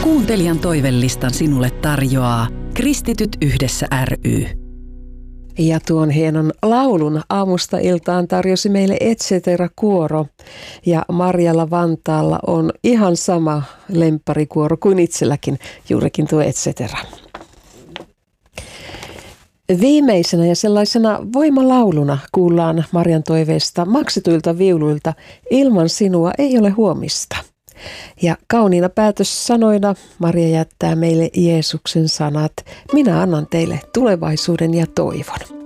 Kuuntelijan toivelistan sinulle tarjoaa Kristityt yhdessä ry. Ja tuon hienon laulun aamusta iltaan tarjosi meille ETC-kuoro. Ja Marjalla Vantaalla on ihan sama lempparikuoro kuin itselläkin, juurikin tuo ETC. Viimeisenä ja sellaisena voimalauluna kuullaan Marjan toiveesta maksetuilta viuluilta Ilman sinua ei ole huomista. Ja kauniina päätössanoina Maria jättää meille Jeesuksen sanat: minä annan teille tulevaisuuden ja toivon.